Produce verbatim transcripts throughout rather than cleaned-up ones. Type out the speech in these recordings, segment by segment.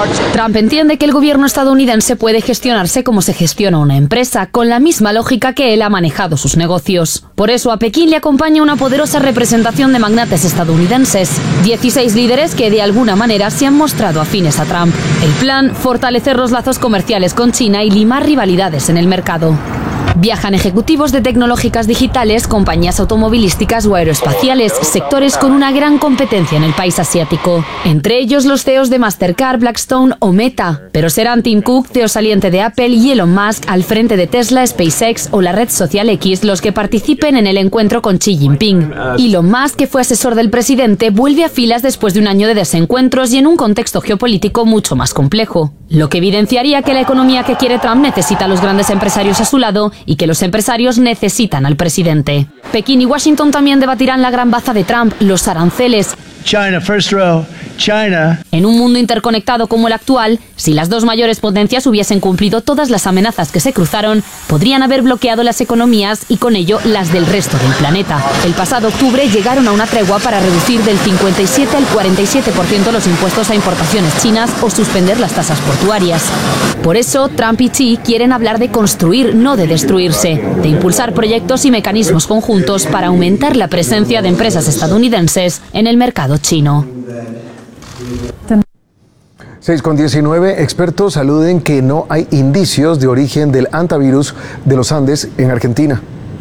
Trump entiende que el gobierno estadounidense puede gestionarse como se gestiona una empresa, con la misma lógica que él ha manejado sus negocios. Por eso a Pekín le acompaña una poderosa representación de magnates estadounidenses, dieciséis líderes que de alguna manera se han mostrado afines a Trump. El plan, fortalecer los lazos comerciales con China y limar rivalidades en el mercado. Viajan ejecutivos de tecnológicas digitales, compañías automovilísticas o aeroespaciales, sectores con una gran competencia en el país asiático. Entre ellos los C E Os de Mastercard, Blackstone o Meta. Pero serán Tim Cook, C E O saliente de Apple, y Elon Musk, al frente de Tesla, SpaceX o la red social X, los que participen en el encuentro con Xi Jinping. Elon Musk, que fue asesor del presidente, vuelve a filas después de un año de desencuentros y en un contexto geopolítico mucho más complejo. Lo que evidenciaría que la economía que quiere Trump necesita a los grandes empresarios a su lado y que los empresarios necesitan al presidente. Pekín y Washington también debatirán la gran baza de Trump, los aranceles. China, first row, China. En un mundo interconectado como el actual, si las dos mayores potencias hubiesen cumplido todas las amenazas que se cruzaron, podrían haber bloqueado las economías y con ello las del resto del planeta. El pasado octubre llegaron a una tregua para reducir del cincuenta y siete al cuarenta y siete por ciento los impuestos a importaciones chinas o suspender las tasas portuarias. Por eso, Trump y Xi quieren hablar de construir, no de destruirse, de impulsar proyectos y mecanismos conjuntos para aumentar la presencia de empresas estadounidenses en el mercado chino. seis con diecinueve, expertos aluden que no hay indicios de origen del hantavirus de los Andes en Argentina.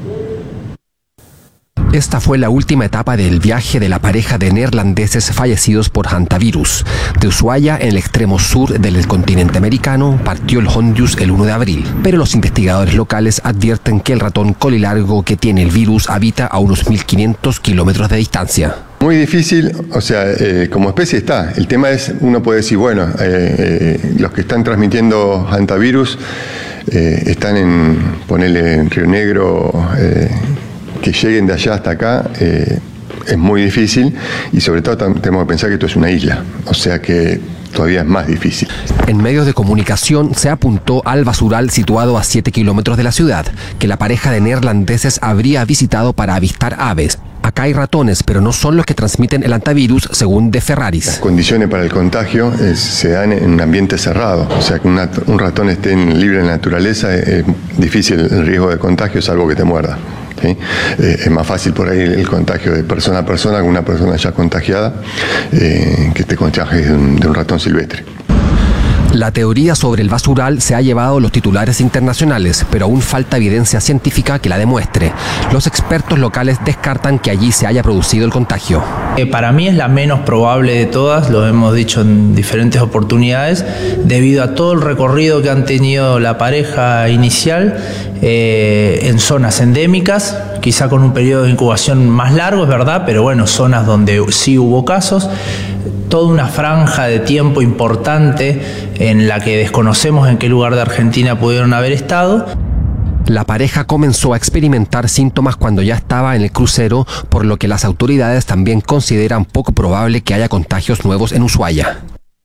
Esta fue la última etapa del viaje de la pareja de neerlandeses fallecidos por hantavirus. De Ushuaia, en el extremo sur del continente americano, partió el Hondius el uno de abril. Pero los investigadores locales advierten que el ratón colilargo que tiene el virus habita a unos mil quinientos kilómetros de distancia. Muy difícil, o sea, eh, como especie está. El tema es, uno puede decir, bueno, eh, eh, los que están transmitiendo hantavirus eh, están en, ponele, en Río Negro, eh, que lleguen de allá hasta acá eh, es muy difícil y sobre todo tenemos que pensar que esto es una isla, o sea que todavía es más difícil. En medios de comunicación se apuntó al basural situado a siete kilómetros de la ciudad, que la pareja de neerlandeses habría visitado para avistar aves. Acá hay ratones, pero no son los que transmiten el hantavirus, según De Ferraris. Las condiciones para el contagio es, se dan en un ambiente cerrado, o sea que una, un ratón esté en, libre en la naturaleza es, es difícil el riesgo de contagio, salvo que te muerda. ¿Sí? Eh, es más fácil por ahí el contagio de persona a persona con una persona ya contagiada eh, que te contagies de un, de un ratón silvestre. La teoría sobre el basural se ha llevado los titulares internacionales, pero aún falta evidencia científica que la demuestre. Los expertos locales descartan que allí se haya producido el contagio. Eh, para mí es la menos probable de todas, lo hemos dicho en diferentes oportunidades, debido a todo el recorrido que han tenido la pareja inicial eh, en zonas endémicas, quizá con un periodo de incubación más largo, es verdad, pero bueno, zonas donde sí hubo casos. Toda una franja de tiempo importante en la que desconocemos en qué lugar de Argentina pudieron haber estado. La pareja comenzó a experimentar síntomas cuando ya estaba en el crucero, por lo que las autoridades también consideran poco probable que haya contagios nuevos en Ushuaia.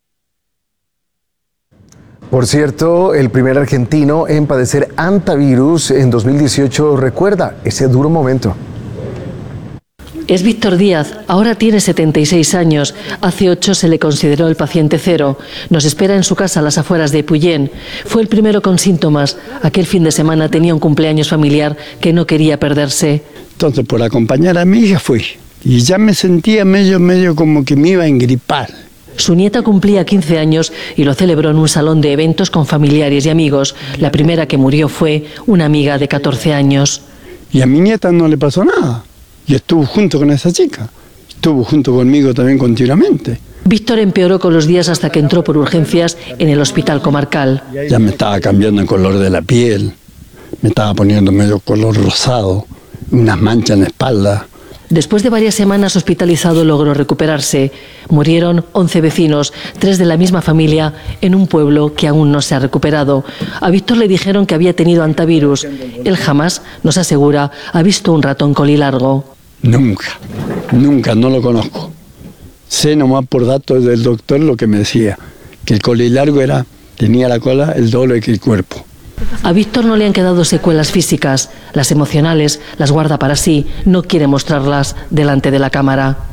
Por cierto, el primer argentino en padecer hantavirus en dos mil dieciocho recuerda ese duro momento. Es Víctor Díaz, ahora tiene setenta y seis años. Hace ocho se le consideró el paciente cero. Nos espera en su casa a las afueras de Epuyén. Fue el primero con síntomas. Aquel fin de semana tenía un cumpleaños familiar que no quería perderse. Entonces, por acompañar a mi hija fui. Y ya me sentía medio, medio como que me iba a engripar. Su nieta cumplía quince años y lo celebró en un salón de eventos con familiares y amigos. La primera que murió fue una amiga de catorce años. Y a mi nieta no le pasó nada. Y estuvo junto con esa chica. Estuvo junto conmigo también continuamente. Víctor empeoró con los días hasta que entró por urgencias en el hospital comarcal. Ya me estaba cambiando el color de la piel. Me estaba poniendo medio color rosado. Unas manchas en la espalda. Después de varias semanas hospitalizado logró recuperarse. Murieron once vecinos, tres de la misma familia, en un pueblo que aún no se ha recuperado. A Víctor le dijeron que había tenido hantavirus. Él jamás, nos asegura, ha visto un ratón colilargo. Nunca, nunca, no lo conozco. Sé nomás por datos del doctor lo que me decía, que el colilargo era, tenía la cola el doble que el cuerpo. A Víctor no le han quedado secuelas físicas. Las emocionales las guarda para sí, no quiere mostrarlas delante de la cámara.